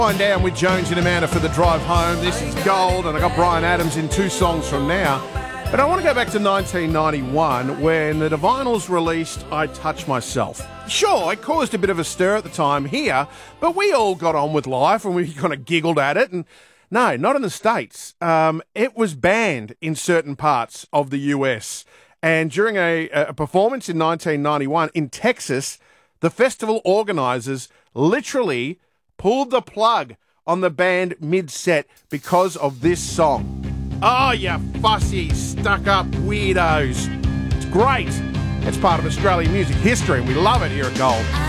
Wind down with Jones and Amanda for the drive home. This is Gold, and I got Bryan Adams in 2 songs from now. But I want to go back to 1991 when the Divinyls released I Touch Myself. Sure, it caused a bit of a stir at the time here, but we all got on with life and we kind of giggled at it. And no, not in the States. It was banned in certain parts of the US. And during a performance in 1991 in Texas, the festival organisers literally pulled the plug on the band mid-set because of this song. Oh, you fussy, stuck-up weirdos. It's great. It's part of Australian music history, and we love it here at Gold.